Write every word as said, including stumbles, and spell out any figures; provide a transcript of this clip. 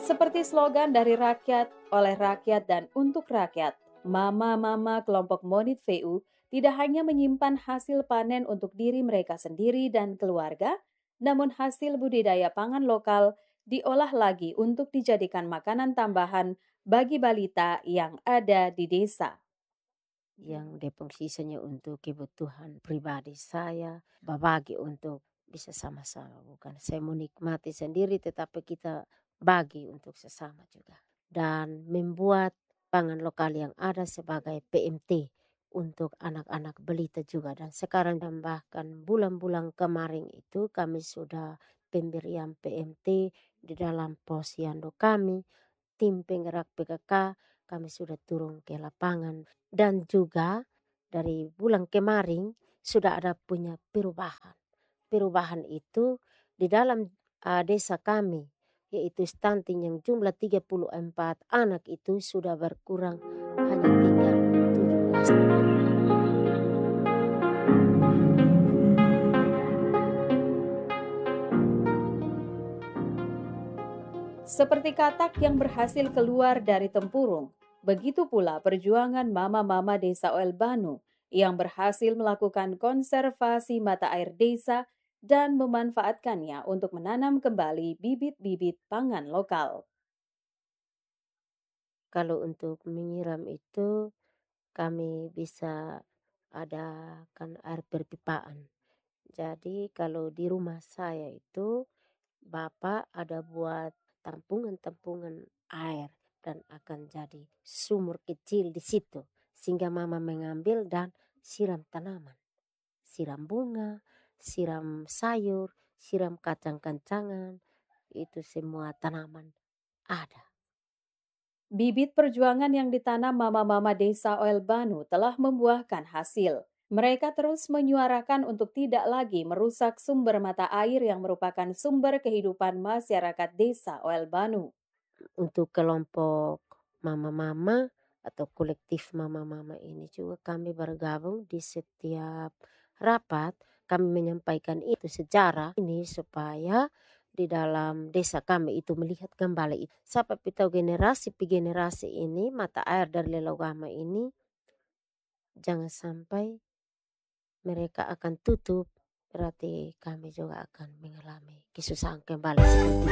Seperti slogan dari rakyat, oleh rakyat, dan untuk rakyat, mama-mama kelompok Monit V U tidak hanya menyimpan hasil panen untuk diri mereka sendiri dan keluarga, namun hasil budidaya pangan lokal diolah lagi untuk dijadikan makanan tambahan bagi balita yang ada di desa. Yang deposisinya untuk kebutuhan pribadi saya, berbagi untuk bisa sama-sama, bukan saya menikmati sendiri tetapi kita bagi untuk sesama juga. Dan membuat pangan lokal yang ada sebagai P M T untuk anak-anak belita juga. Dan sekarang dan bahkan bulan-bulan kemarin itu kami sudah pemberian P M T di dalam posyandu kami, tim penggerak P K K, kami sudah turun ke lapangan. Dan juga dari bulan kemarin sudah ada punya perubahan. Perubahan itu di dalam uh, desa kami, yaitu stunting yang jumlah tiga puluh empat anak itu sudah berkurang hanya tinggal tujuh belas. Seperti katak yang berhasil keluar dari tempurung, begitu pula perjuangan mama-mama desa Oel Banu yang berhasil melakukan konservasi mata air desa dan memanfaatkannya untuk menanam kembali bibit-bibit pangan lokal. Kalau untuk menyiram itu kami bisa adakan air perpipaan. Jadi kalau di rumah saya itu bapak ada buat tampungan-tampungan air dan akan jadi sumur kecil di situ. Sehingga mama mengambil dan siram tanaman. Siram bunga, siram sayur, siram kacang-kancangan. Itu semua tanaman ada. Bibit perjuangan yang ditanam mama-mama desa Oel Banu telah membuahkan hasil. Mereka terus menyuarakan untuk tidak lagi merusak sumber mata air yang merupakan sumber kehidupan masyarakat desa Oel Banu. Untuk kelompok mama-mama atau kolektif mama-mama ini juga kami bergabung di setiap rapat. Kami menyampaikan itu sejarah ini supaya di dalam desa kami itu melihat kembali itu. Sampai tahu generasi pi generasi ini mata air dari Lelogama ini jangan sampai mereka akan tutup. Berarti kami juga akan mengalami kesusahan kembali seperti